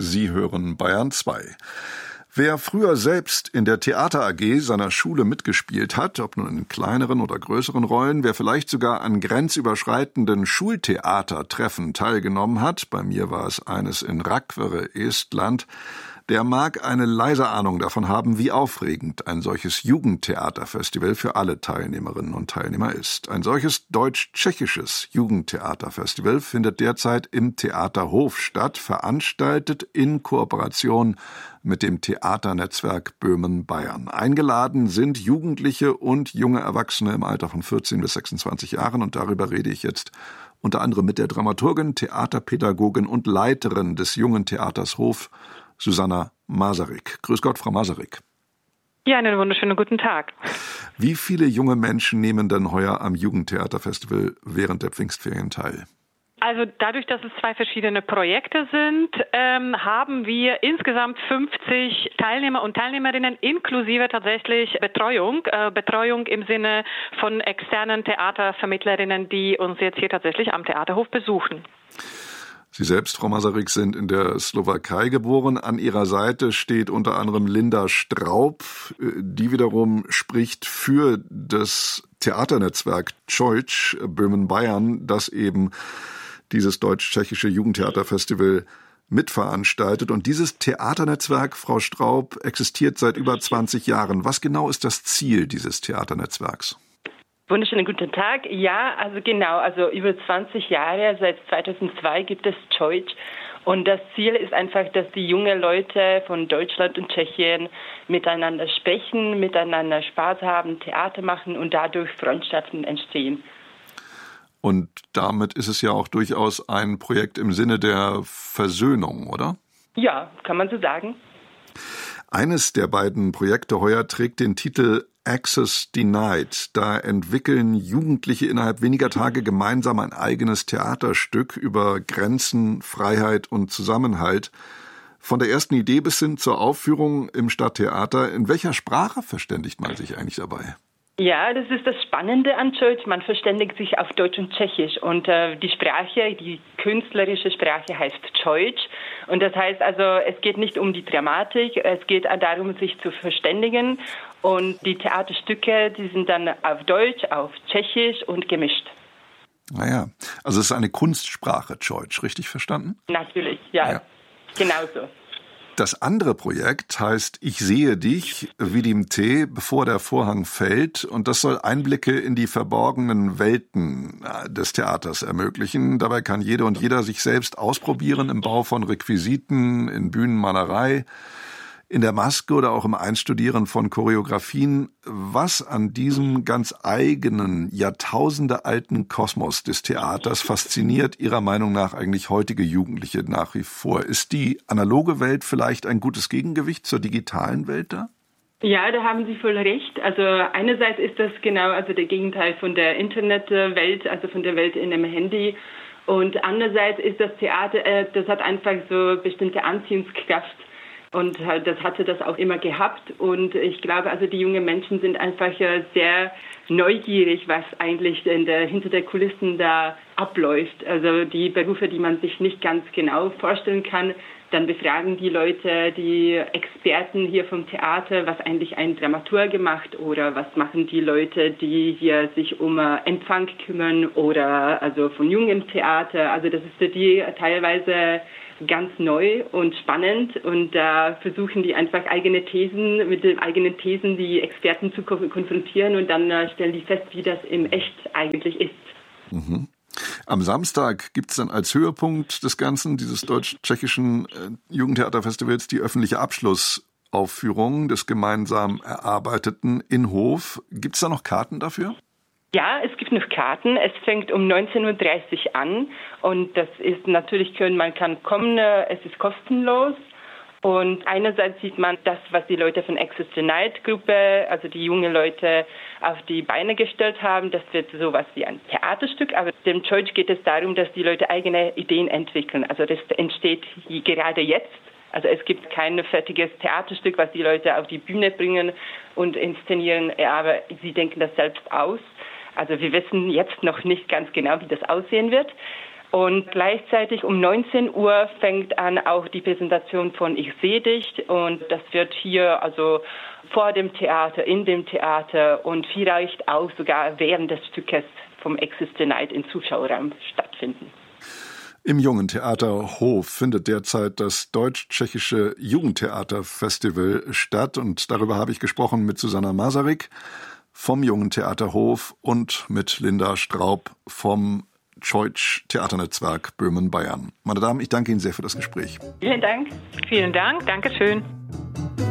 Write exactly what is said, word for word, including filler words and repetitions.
Sie hören Bayern zwei. Wer früher selbst in der Theater A G seiner Schule mitgespielt hat, ob nun in kleineren oder größeren Rollen, wer vielleicht sogar an grenzüberschreitenden Schultheatertreffen teilgenommen hat, bei mir war es eines in Rakvere, Estland, der mag eine leise Ahnung davon haben, wie aufregend ein solches Jugendtheaterfestival für alle Teilnehmerinnen und Teilnehmer ist. Ein solches deutsch-tschechisches Jugendtheaterfestival findet derzeit im Theaterhof statt, veranstaltet in Kooperation mit dem Theaternetzwerk Böhmen-Bayern. Eingeladen sind Jugendliche und junge Erwachsene im Alter von vierzehn bis sechsundzwanzig Jahren und darüber rede ich jetzt unter anderem mit der Dramaturgin, Theaterpädagogin und Leiterin des Jungen Theaters Hof, Susanna Masaryk. Grüß Gott, Frau Masaryk. Ja, einen wunderschönen guten Tag. Wie viele junge Menschen nehmen denn heuer am Jugendtheaterfestival während der Pfingstferien teil? Also dadurch, dass es zwei verschiedene Projekte sind, ähm, haben wir insgesamt fünfzig Teilnehmer und Teilnehmerinnen inklusive tatsächlich Betreuung. Äh, Betreuung im Sinne von externen Theatervermittlerinnen, die uns jetzt hier tatsächlich am Theaterhof besuchen. Sie selbst, Frau Masaryk, sind in der Slowakei geboren. An Ihrer Seite steht unter anderem Linda Straub, die wiederum spricht für das Theaternetzwerk Czojc Böhmen-Bayern, das eben dieses deutsch-tschechische Jugendtheaterfestival mitveranstaltet. Und dieses Theaternetzwerk, Frau Straub, existiert seit über zwanzig Jahren. Was genau ist das Ziel dieses Theaternetzwerks? Wunderschönen guten Tag. Ja, also genau, also über zwanzig Jahre, seit zweitausendzwei gibt es Czojc. Und das Ziel ist einfach, dass die jungen Leute von Deutschland und Tschechien miteinander sprechen, miteinander Spaß haben, Theater machen und dadurch Freundschaften entstehen. Und damit ist es ja auch durchaus ein Projekt im Sinne der Versöhnung, oder? Ja, kann man so sagen. Eines der beiden Projekte heuer trägt den Titel Access Denied. Da entwickeln Jugendliche innerhalb weniger Tage gemeinsam ein eigenes Theaterstück über Grenzen, Freiheit und Zusammenhalt. Von der ersten Idee bis hin zur Aufführung im Stadttheater. In welcher Sprache verständigt man sich eigentlich dabei? Ja, das ist das Spannende an Czojc. Man verständigt sich auf Deutsch und Tschechisch. Und äh, die Sprache, die künstlerische Sprache heißt Czojc. Und das heißt also, es geht nicht um die Dramatik, es geht darum, sich zu verständigen. Und die Theaterstücke, die sind dann auf Deutsch, auf Tschechisch und gemischt. Naja, also es ist eine Kunstsprache, Czojc, richtig verstanden? Natürlich, ja, ja. Genau so. Das andere Projekt heißt Ich sehe dich, Vidim Te, bevor der Vorhang fällt. Und das soll Einblicke in die verborgenen Welten des Theaters ermöglichen. Dabei kann jede und jeder sich selbst ausprobieren im Bau von Requisiten, in Bühnenmalerei, in der Maske oder auch im Einstudieren von Choreografien. Was an diesem ganz eigenen, jahrtausendealten Kosmos des Theaters fasziniert Ihrer Meinung nach eigentlich heutige Jugendliche nach wie vor? Ist die analoge Welt vielleicht ein gutes Gegengewicht zur digitalen Welt da? Ja, da haben Sie voll recht. Also einerseits ist das genau also der Gegenteil von der Internetwelt, also von der Welt in dem Handy. Und andererseits ist das Theater, das hat einfach so bestimmte Anziehungskraft. Und das hatte das auch immer gehabt. Und ich glaube, also die jungen Menschen sind einfach sehr neugierig, was eigentlich in der, hinter der Kulissen da abläuft. Also die Berufe, die man sich nicht ganz genau vorstellen kann. Dann befragen die Leute, die Experten hier vom Theater, was eigentlich ein Dramaturg macht oder was machen die Leute, die hier sich um Empfang kümmern oder also von jungen Theater. Also das ist für die teilweise ganz neu und spannend und da äh, versuchen die einfach eigene Thesen, mit den eigenen Thesen die Experten zu konfrontieren und dann äh, stellen die fest, wie das im Echt eigentlich ist. Mhm. Am Samstag gibt es dann als Höhepunkt des Ganzen, dieses deutsch-tschechischen äh, Jugendtheaterfestivals, die öffentliche Abschlussaufführung des gemeinsam Erarbeiteten in Hof. Gibt es da noch Karten dafür? Ja, es gibt noch Karten. Es fängt um neunzehn Uhr dreißig an und das ist natürlich, können, man kann kommen, es ist kostenlos. Und einerseits sieht man das, was die Leute von Access Denied Gruppe, also die jungen Leute, auf die Beine gestellt haben. Das wird sowas wie ein Theaterstück, aber dem Czojc geht es darum, dass die Leute eigene Ideen entwickeln. Also das entsteht gerade jetzt. Also es gibt kein fertiges Theaterstück, was die Leute auf die Bühne bringen und inszenieren, aber sie denken das selbst aus. Also wir wissen jetzt noch nicht ganz genau, wie das aussehen wird. Und gleichzeitig um neunzehn Uhr fängt an auch die Präsentation von Ich seh dich. Und das wird hier also vor dem Theater, in dem Theater und vielleicht auch sogar während des Stückes vom Exist the Night im Zuschauerraum stattfinden. Im Jungen Theater Hof findet derzeit das Deutsch-Tschechische Jugendtheaterfestival statt. Und darüber habe ich gesprochen mit Susanna Masaryk vom Jungen Theater Hof und mit Linda Straub vom Deutsch Theaternetzwerk Böhmen-Bayern. Meine Damen, ich danke Ihnen sehr für das Gespräch. Vielen Dank. Vielen Dank. Dankeschön.